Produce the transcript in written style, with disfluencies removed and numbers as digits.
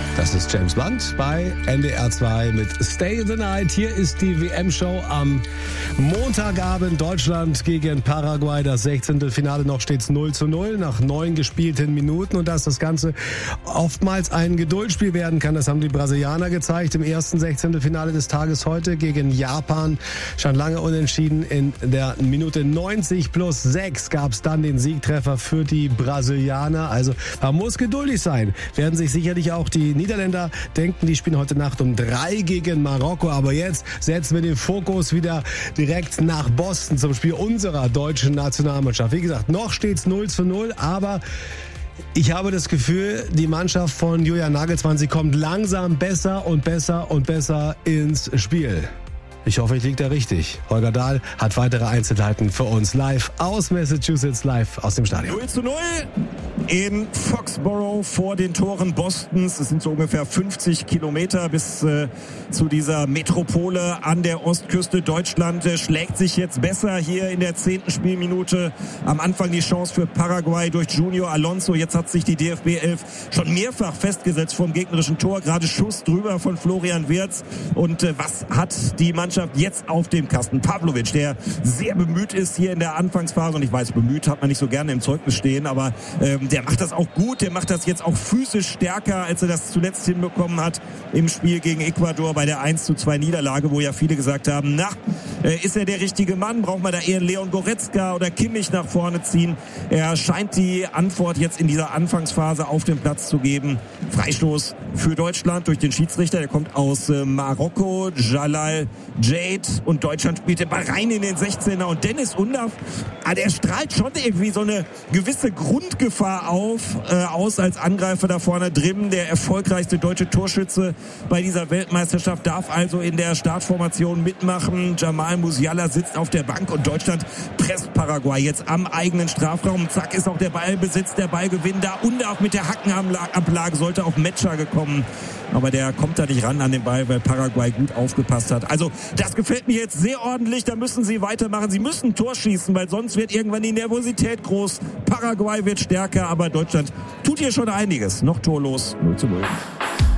Das ist James Blunt bei NDR 2 mit Stay the Night. Hier ist die WM-Show am Montagabend. Deutschland gegen Paraguay. Das 16. Finale, noch steht's 0:0 nach 9 gespielten Minuten. Und dass das Ganze oftmals ein Geduldsspiel werden kann, das haben die Brasilianer gezeigt. Im ersten 16. Finale des Tages heute gegen Japan. Stand lange unentschieden. In der Minute 90+6 gab's dann den Siegtreffer für die Brasilianer. Also man muss geduldig sein. Werden sich sicherlich auch die Niederländer denken, die spielen heute Nacht um 3 gegen Marokko. Aber jetzt setzen wir den Fokus wieder direkt nach Boston zum Spiel unserer deutschen Nationalmannschaft. Wie gesagt, noch steht's 0:0, aber ich habe das Gefühl, die Mannschaft von Julian Nagelsmann, sie kommt langsam besser und besser und besser ins Spiel. Ich hoffe, ich liege da richtig. Holger Dahl hat weitere Einzelheiten für uns live aus Massachusetts, live aus dem Stadion. 0:0 in Foxborough vor den Toren Bostons. Es sind so ungefähr 50 Kilometer bis zu dieser Metropole an der Ostküste. Deutschland schlägt sich jetzt besser hier in der 10. Spielminute. Am Anfang die Chance für Paraguay durch Junior Alonso. Jetzt hat sich die DFB 11 schon mehrfach festgesetzt vom gegnerischen Tor. Gerade Schuss drüber von Florian Wirtz. Und was hat die Mannschaft jetzt auf dem Kasten? Pavlovic, der sehr bemüht ist hier in der Anfangsphase. Und ich weiß, bemüht hat man nicht so gerne im Zeugnis stehen, aber der macht das auch gut. Der macht das jetzt auch physisch stärker, als er das zuletzt hinbekommen hat im Spiel gegen Ecuador bei der 1:2 Niederlage, wo ja viele gesagt haben, ist er der richtige Mann? Braucht man da eher Leon Goretzka oder Kimmich nach vorne ziehen? Er scheint die Antwort jetzt in dieser Anfangsphase auf den Platz zu geben. Freistoß für Deutschland durch den Schiedsrichter. Der kommt aus Marokko, Jalal Jade, und Deutschland spielt den Ball rein in den 16er. Und Dennis Undav, der strahlt schon irgendwie so eine gewisse Grundgefahr aus als Angreifer da vorne drin. Der erfolgreichste deutsche Torschütze bei dieser Weltmeisterschaft darf also in der Startformation mitmachen. Jamal Musiala sitzt auf der Bank und Deutschland presst Paraguay jetzt am eigenen Strafraum. Zack, ist auch der Ballbesitz, der Ballgewinn da. Undav mit der Hackenablage sollte auf Metscher gekommen. Aber der kommt da nicht ran an den Ball, weil Paraguay gut aufgepasst hat. Also das gefällt mir jetzt sehr ordentlich. Da müssen sie weitermachen. Sie müssen ein Tor schießen, weil sonst wird irgendwann die Nervosität groß. Paraguay wird stärker, aber Deutschland tut hier schon einiges. Noch torlos, 0:0.